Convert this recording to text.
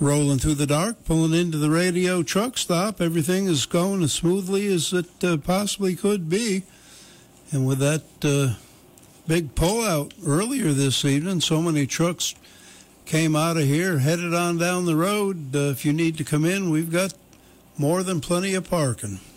Rolling through the dark, pulling into the radio truck stop. Everything is going as smoothly as it possibly could be. And with that big pullout earlier this evening, so many trucks came out of here, headed on down the road. If you need to come in, we've got more than plenty of parking.